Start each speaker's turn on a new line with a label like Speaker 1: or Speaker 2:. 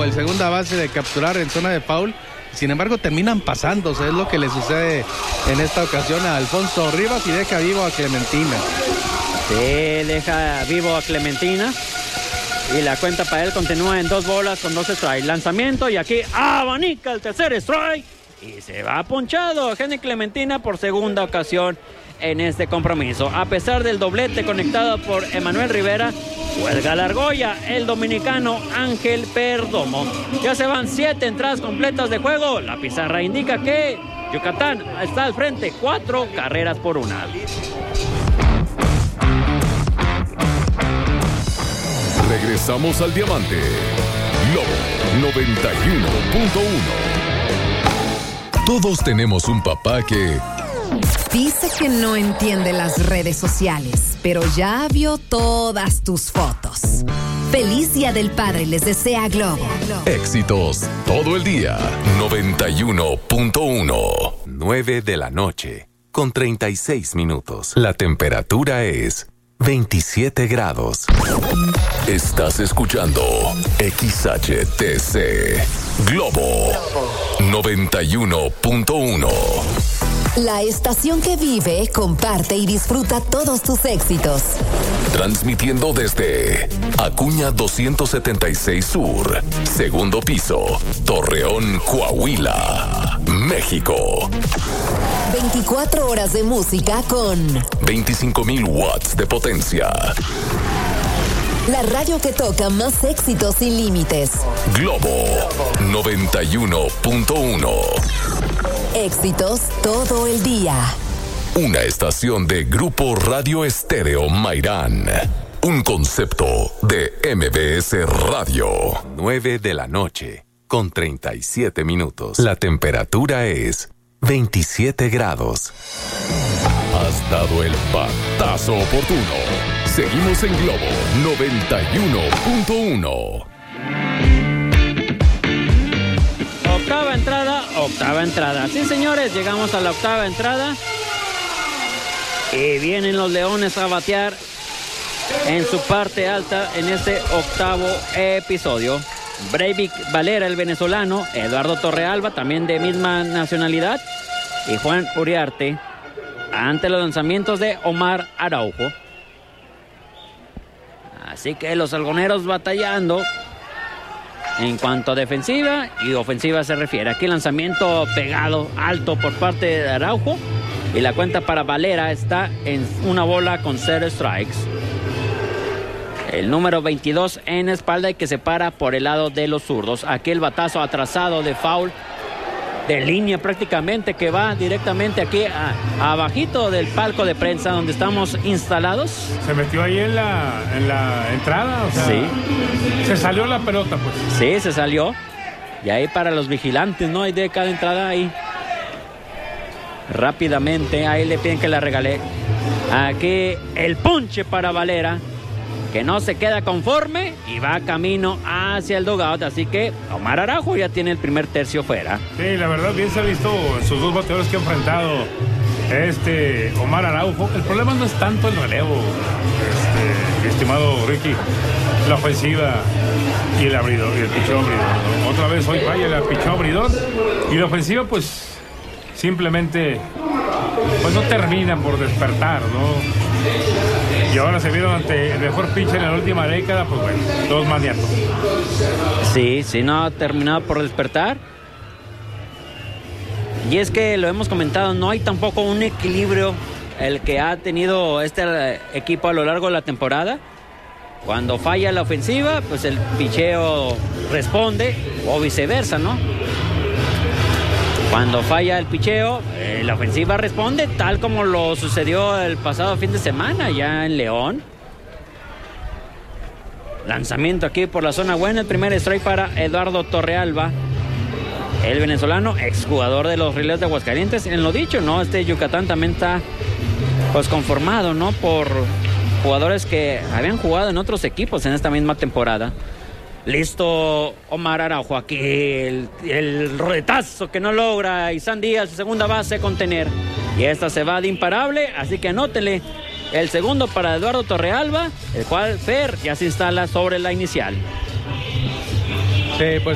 Speaker 1: el segunda base de capturar en zona de foul. Sin embargo, terminan pasándose. Es lo que le sucede en esta ocasión a Alfonso Rivas y deja vivo a Clementina.
Speaker 2: Sí, deja vivo a Clementina. Y la cuenta para él continúa en 2 bolas con 2 strikes. Lanzamiento y aquí abanica el tercer strike. Y se va ponchado Henry Clementina por segunda ocasión en este compromiso. A pesar del doblete conectado por Emanuel Rivera, cuelga la argolla el dominicano Ángel Perdomo. Ya se van 7 entradas completas de juego. La pizarra indica que Yucatán está al frente, 4 carreras por 1.
Speaker 3: Regresamos al Diamante. Lobo 91.1. Todos tenemos un papá que
Speaker 4: dice que no entiende las redes sociales, pero ya vio todas tus fotos. Feliz Día del Padre les desea Globo.
Speaker 3: Éxitos todo el día. 91.1. 9 de la noche, con 36 minutos. La temperatura es 27 grados. Estás escuchando XHTC Globo 91.1.
Speaker 4: La estación que vive, comparte y disfruta todos tus éxitos.
Speaker 3: Transmitiendo desde Acuña 276 Sur, segundo piso, Torreón, Coahuila, México.
Speaker 4: 24 horas de música con
Speaker 3: 25,000 watts de potencia.
Speaker 4: La radio que toca más éxitos sin límites.
Speaker 3: Globo 91.1.
Speaker 4: Éxitos todo el día.
Speaker 3: Una estación de Grupo Radio Estéreo Mairán. Un concepto de MBS Radio. 9 de la noche, con 37 minutos. La temperatura es 27 grados. Has dado el batazo oportuno. Seguimos en Globo 91.1.
Speaker 2: Octava entrada. Sí, señores, llegamos a la octava entrada. Y vienen los Leones a batear en su parte alta en este octavo episodio. Breivik Valera, el venezolano, Eduardo Torrealba, también de misma nacionalidad, y Juan Uriarte, ante los lanzamientos de Omar Araujo. Así que los algoneros batallando en cuanto a defensiva y ofensiva se refiere. Aquí lanzamiento pegado, alto por parte de Araujo. Y la cuenta para Valera está en 1 bola con 0 strikes. El número 22 en espalda y que se para por el lado de los zurdos. Aquí el batazo atrasado de foul. De línea prácticamente, que va directamente aquí abajito del palco de prensa donde estamos instalados.
Speaker 5: Se metió ahí en la entrada, o sea,
Speaker 2: sí.
Speaker 5: Se salió la pelota, pues.
Speaker 2: Sí, se salió. Y ahí para los vigilantes, ¿no? Hay de cada entrada ahí. Rápidamente, ahí le piden que la regale. Aquí el ponche para Valera, que no se queda conforme y va camino hacia el dugout. Así que Omar Araujo ya tiene el primer tercio fuera.
Speaker 5: Sí, la verdad, bien se ha visto en sus 2 bateadores que ha enfrentado Omar Araujo. El problema no es tanto el relevo, estimado Ricky, la ofensiva y el abridor, y el picheo abridor, ¿no? Otra vez hoy falla el picheo abridor y la ofensiva, pues simplemente pues no termina por despertar, ¿no? Y ahora se vieron ante el mejor pitcher en la última década, pues bueno, 2 maniatos.
Speaker 2: Sí, no ha terminado por despertar. Y es que lo hemos comentado, no hay tampoco un equilibrio el que ha tenido este equipo a lo largo de la temporada. Cuando falla la ofensiva, pues el picheo responde, o viceversa, ¿no? Cuando falla el picheo, la ofensiva responde, tal como lo sucedió el pasado fin de semana ya en León. Lanzamiento aquí por la zona buena, el primer strike para Eduardo Torrealba, el venezolano, exjugador de los Rieleros de Aguascalientes. En lo dicho, ¿no? Yucatán también está pues conformado, ¿no? Por jugadores que habían jugado en otros equipos en esta misma temporada. Listo Omar Araujo, aquí el roletazo que no logra Isan Díaz, segunda base, contener. Y esta se va de imparable, así que anótele el segundo para Eduardo Torrealba, el cual Fer ya se instala sobre la inicial.
Speaker 1: Sí, pues